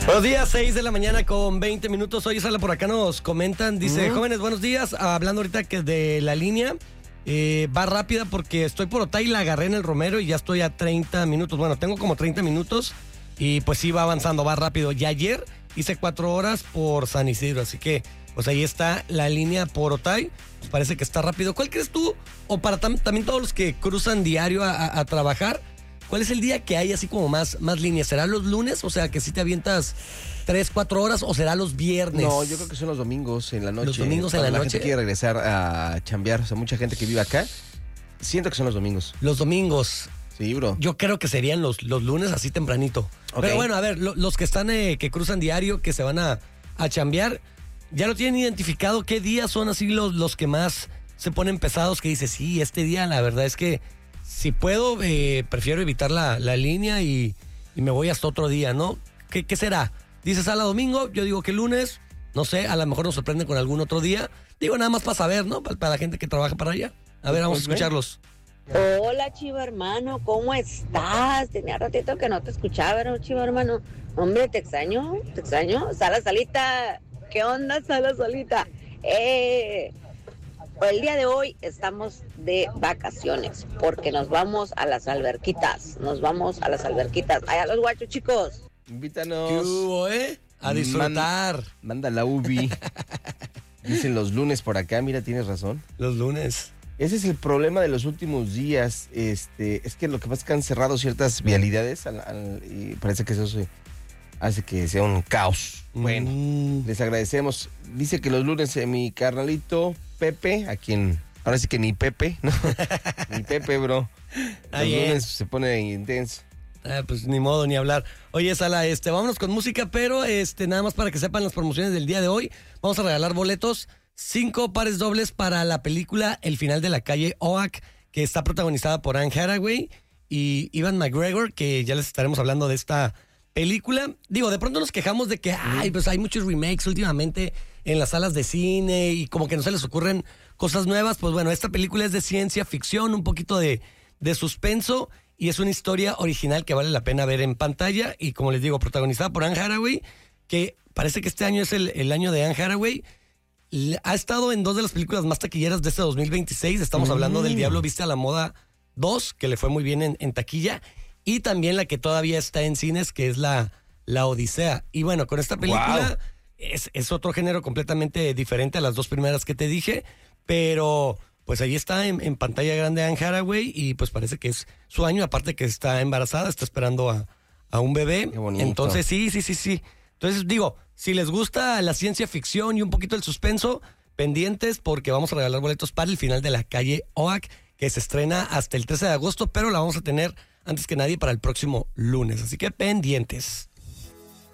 Buenos días, 6 de la mañana con 20 minutos. Oye, Sala, por acá nos comentan, dice, jóvenes, buenos días. Hablando ahorita que de la línea, va rápida porque estoy por Otay y la agarré en el Romero y ya estoy a 30 minutos. Bueno, tengo como 30 minutos y pues sí va avanzando, va rápido. Y ayer hice 4 horas por San Isidro, así que pues ahí está la línea por Otay. Pues parece que está rápido. ¿Cuál crees tú? O para también todos los que cruzan diario a trabajar, ¿cuál es el día que hay así como más líneas? ¿Será los lunes? O sea, que si te avientas 3, 4 horas, o será los viernes. No, yo creo que son los domingos en la noche. Los domingos en la noche. La gente quiere regresar a chambear. O sea, mucha gente que vive acá, siento que son los domingos. Los domingos. Sí, bro. Yo creo que serían los lunes así tempranito. Okay. Pero bueno, a ver, los que están, que cruzan diario, que se van a chambear, ¿ya lo tienen identificado? ¿Qué días son así los que más se ponen pesados? Que dices, sí, este día la verdad es que si puedo, prefiero evitar la línea y me voy hasta otro día, ¿no? ¿Qué será? Dices a la domingo, yo digo que lunes, no sé, a lo mejor nos sorprende con algún otro día. Digo nada más para saber, ¿no? Para la gente que trabaja para allá. A ver, vamos a escucharlos. Hola, Chivo hermano, ¿cómo estás? Tenía ratito que no te escuchaba, ¿no, Chivo hermano? Hombre, te extraño. Sala, Salita, ¿qué onda, Sala, Salita? El día de hoy estamos de vacaciones porque nos vamos a las alberquitas. Allá los guachos, chicos. Invítanos. ¿Qué hubo, a disfrutar. Manda la UBI. Dicen los lunes por acá, mira, tienes razón. Los lunes. Ese es el problema de los últimos días. Es que lo que pasa es que han cerrado ciertas vialidades y parece que eso hace que sea un caos. Bueno, les agradecemos. Dice que los lunes mi carnalito Pepe, a quien ahora sí que ni Pepe, ¿no? Ni Pepe, bro. Los lunes se pone intenso. Pues ni modo, ni hablar. Oye, Sala, vámonos con música, pero nada más para que sepan las promociones del día de hoy. Vamos a regalar boletos, 5 pares dobles para la película El final de la calle Oak, que está protagonizada por Anne Hathaway y Ewan McGregor, que ya les estaremos hablando de esta película. Digo, de pronto nos quejamos de que pues hay muchos remakes últimamente en las salas de cine y como que no se les ocurren cosas nuevas. Pues bueno, esta película es de ciencia ficción, un poquito de suspenso, y es una historia original que vale la pena ver en pantalla. Y como les digo, protagonizada por Anne Hathaway, que parece que este año es el año de Anne Hathaway. Ha estado en 2 de las películas más taquilleras de este 2026. Estamos hablando del Diablo Viste a la Moda 2, que le fue muy bien en taquilla. Y también la que todavía está en cines, que es la Odisea. Y bueno, con esta película es otro género completamente diferente a las 2 primeras que te dije. Pero pues ahí está en pantalla grande Anne Hathaway y pues parece que es su año. Aparte que está embarazada, está esperando a un bebé. Qué bonito. Entonces sí. Entonces digo, si les gusta la ciencia ficción y un poquito el suspenso, pendientes porque vamos a regalar boletos para El final de la calle Oak, que se estrena hasta el 13 de agosto, pero la vamos a tener antes que nadie para el próximo lunes. Así que pendientes.